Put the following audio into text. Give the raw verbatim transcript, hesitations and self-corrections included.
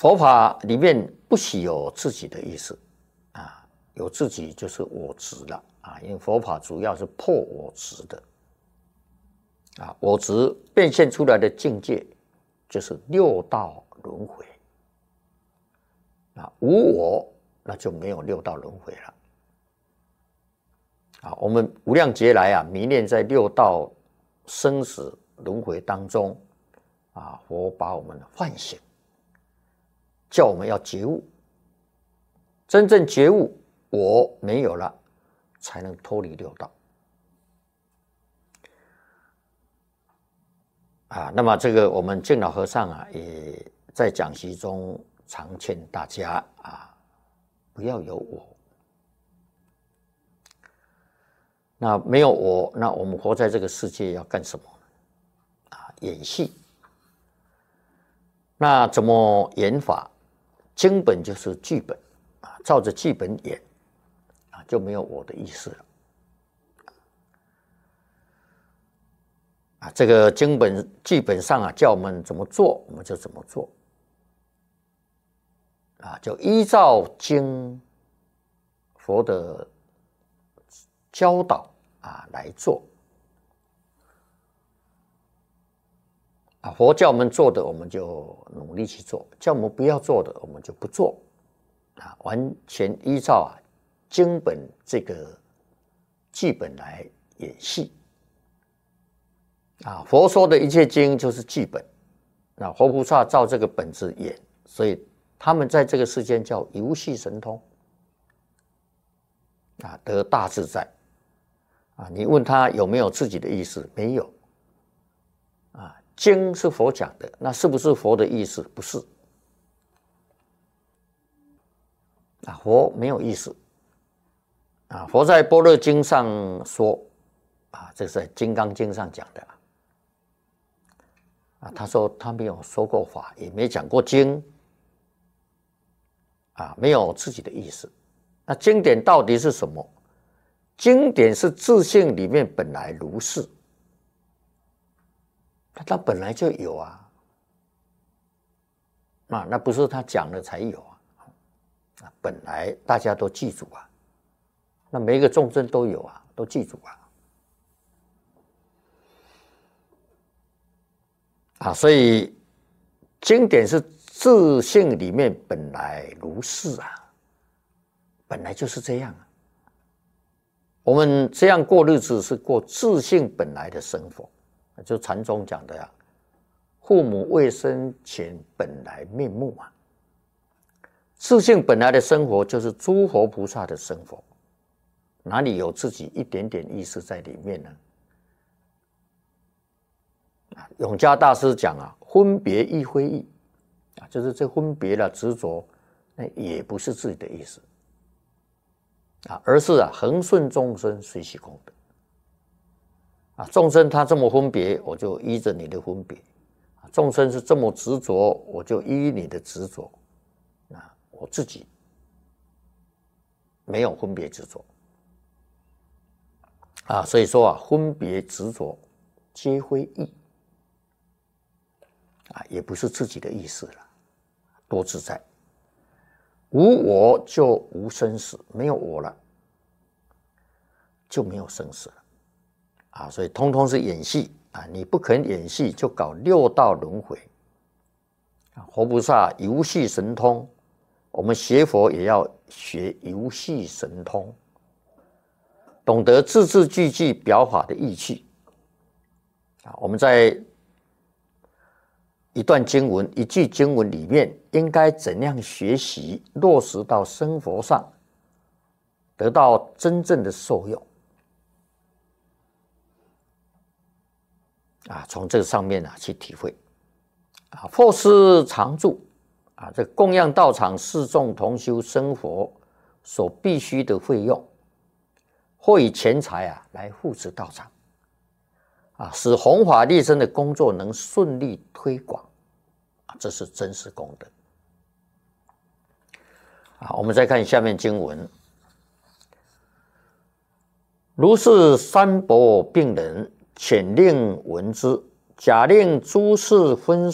佛法里面不许有自己的意思啊，有自己就是我执了啊，因为佛法主要是破我执的啊，我执变现出来的境界就是六道轮回啊，无我那就没有六道轮回了啊。我们无量劫来啊，迷恋在六道生死轮回当中啊，佛把我们唤醒。叫我们要觉悟，真正觉悟，我没有了，才能脱离六道啊。那么这个我们净老和尚啊，也在讲习中常劝大家啊，不要有我。那没有我，那我们活在这个世界要干什么啊？演戏。那怎么演法？经本就是剧本啊，照着剧本演啊，就没有我的意思了啊。这个经本剧本上啊，叫我们怎么做，我们就怎么做啊，就依照经佛的教导啊来做啊。佛叫我们做的，我们就努力去做；叫我们不要做的，我们就不做啊。完全依照啊经本这个剧本来演戏啊。佛说的一切经就是剧本，那活菩萨照这个本子演，所以他们在这个世间叫游戏神通啊，得大自在啊。你问他有没有自己的意思？没有啊。经是佛讲的，那是不是佛的意思？不是啊，佛没有意思啊。佛在般若经上说啊，这是在金刚经上讲的啊。他说他没有说过法，也没讲过经啊，没有自己的意思。那经典到底是什么？经典是自性里面本来如是。它本来就有啊，啊，那不是他讲了才有啊，本来大家都记住啊，那每一个众生都有啊，都记住啊，啊，所以经典是自性里面本来如是啊，本来就是这样啊。我们这样过日子是过自性本来的生活。就禅宗讲的呀、啊，父母未生前本来面目啊，自性本来的生活就是诸佛菩萨的生活，哪里有自己一点点意识在里面呢？啊，永嘉大师讲啊，分别亦非意啊，就是这分别了执着，那也不是自己的意思啊，而是啊恒顺众生随喜功德。啊，众生他这么分别，我就依着你的分别；众生是这么执着，我就依你的执着。啊，我自己没有分别执着啊，所以说啊，分别执着皆非意啊，也不是自己的意思了，多自在。无我就无生死，没有我了，就没有生死了。啊，所以通通是演戏啊！你不肯演戏，就搞六道轮回。啊，活菩萨游戏神通，我们学佛也要学游戏神通，懂得字字句句表法的义气。啊，我们在一段经文、一句经文里面，应该怎样学习，落实到生活上，得到真正的受用。啊，从这个上面啊去体会，啊，或是常住，啊，这供养道场四众同修生活所必须的费用，或以钱财啊来扶持道场，啊，使弘法利生的工作能顺利推广，啊，这是真实功德。啊，我们再看下面经文，如是三宝并人。遣令闻之，假令诸事分